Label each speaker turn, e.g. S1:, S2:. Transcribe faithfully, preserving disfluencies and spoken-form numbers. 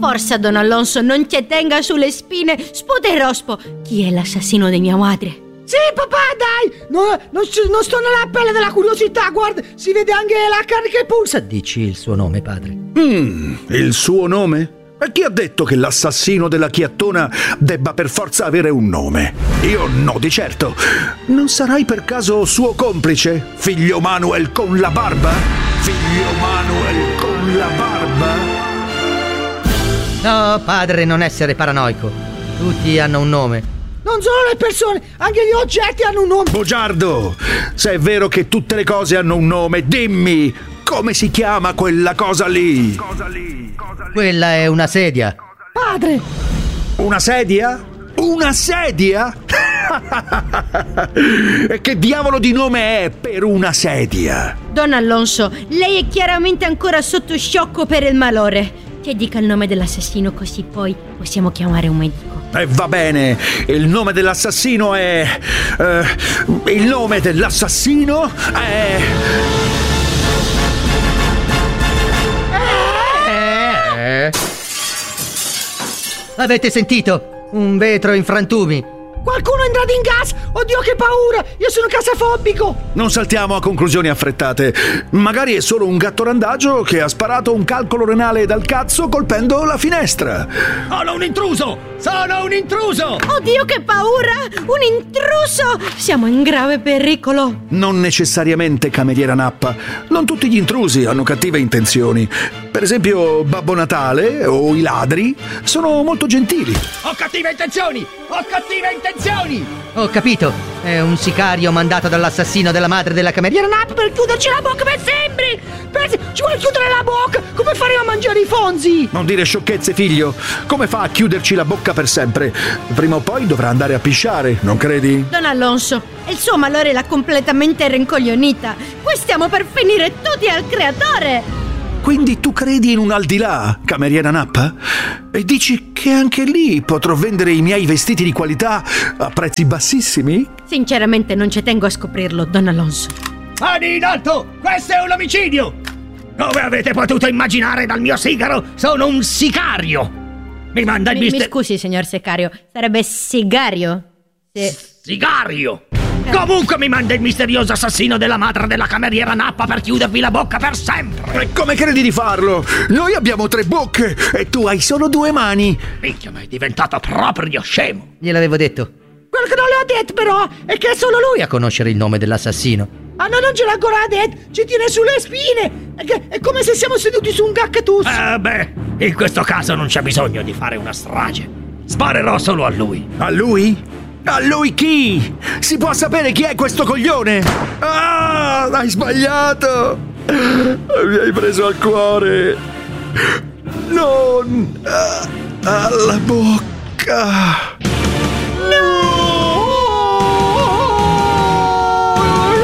S1: Forza, Don Alonso, non ti tenga sulle spine. Sputa e rospo. Chi è l'assassino di mia madre?
S2: Sì, papà, dai! No, non, non sto nella pelle della curiosità, guarda, si vede anche la carne che pulsa.
S3: Dici il suo nome, padre?
S4: Mm, il suo nome? E chi ha detto che l'assassino della Chiattona debba per forza avere un nome? Io no, di certo. Non sarai per caso suo complice? Figlio Manuel con la barba? Figlio Manuel con la barba?
S3: No, padre, non essere paranoico. Tutti hanno un nome.
S2: Non solo le persone, anche gli oggetti hanno un nome.
S4: Bugiardo, se è vero che tutte le cose hanno un nome, dimmi, come si chiama quella cosa lì? Cosa lì? Cosa lì?
S3: Quella è una sedia.
S2: Padre!
S4: Una sedia? Una sedia? E che diavolo di nome è per una sedia?
S1: Don Alonso, lei è chiaramente ancora sotto sciocco per il malore. Che dica il nome dell'assassino, così poi possiamo chiamare un medico.
S4: E eh, va bene, il nome dell'assassino è... Eh, il nome dell'assassino è...
S3: Eh. Avete sentito? Un vetro in frantumi.
S2: Qualcuno è entrato in gas! Oddio, che paura! Io sono casafobico!
S4: Non saltiamo a conclusioni affrettate. Magari è solo un gatto randagio che ha sparato un calcolo renale dal cazzo colpendo la finestra.
S5: Sono un intruso! Sono un intruso!
S1: Oddio, che paura! Un intruso! Siamo in grave pericolo.
S4: Non necessariamente, cameriera Nappa. Non tutti gli intrusi hanno cattive intenzioni. Per esempio, Babbo Natale o i ladri sono molto gentili.
S5: Ho cattive intenzioni! Ho cattive intenzioni!
S3: Ho capito. È un sicario mandato dall'assassino della madre della cameriera
S2: Nappa per chiuderci la bocca per sempre! Per... Ci vuole chiudere la bocca! Come faremo a mangiare i fonzi?
S4: Non dire sciocchezze, figlio. Come fa a chiuderci la bocca per sempre? Prima o poi dovrà andare a pisciare, non credi?
S1: Don Alonso, il suo malore l'ha completamente rincoglionita. Qui stiamo per finire tutti al creatore!
S4: Quindi tu credi in un al di là, cameriera Nappa? E dici che anche lì potrò vendere i miei vestiti di qualità a prezzi bassissimi?
S1: Sinceramente non ci tengo a scoprirlo, Don Alonso.
S5: Mani in alto! Questo è un omicidio! Come avete potuto immaginare dal mio sigaro? Sono un sicario! Mi manda il
S1: mi,
S5: mister...
S1: mi scusi, signor sicario, sarebbe sigario? Se...
S5: Sigario! Comunque mi manda il misterioso assassino della madre della cameriera Nappa per chiudervi la bocca per sempre!
S4: E come credi di farlo? Noi abbiamo tre bocche e tu hai solo due mani!
S5: Minchia, ma è diventato proprio scemo!
S3: Gliel'avevo detto.
S2: Quello che non le ho detto però è che è solo lui
S3: a conoscere il nome dell'assassino.
S2: Ah no, non ce l'ha ancora detto! Ci tiene sulle spine! È, che, è come se siamo seduti su un cactus!
S5: Eh beh, in questo caso non c'è bisogno di fare una strage. Sparerò solo a lui.
S4: A lui? A lui chi? Si può sapere chi è questo coglione? Ah, hai sbagliato! Mi hai preso al cuore! Non alla bocca!